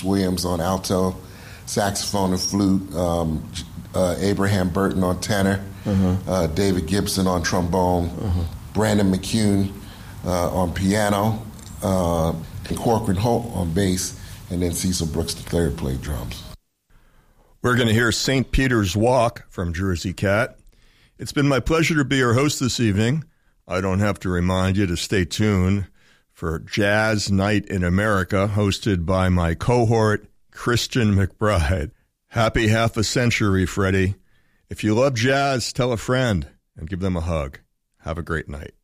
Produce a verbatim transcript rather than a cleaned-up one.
Williams on alto, saxophone and flute, um, uh, Abraham Burton on tenor, uh-huh. uh, David Gibson on trombone, uh-huh. Brandon McCune uh, on piano, uh, and Corcoran Holt on bass, and then Cecil Brooks the third played drums. We're going to hear Saint Peter's Walk from Jersey Cat. It's been my pleasure to be your host this evening. I don't have to remind you to stay tuned for Jazz Night in America, hosted by my cohort, Christian McBride. Happy half a century, Freddie. If you love jazz, tell a friend and give them a hug. Have a great night.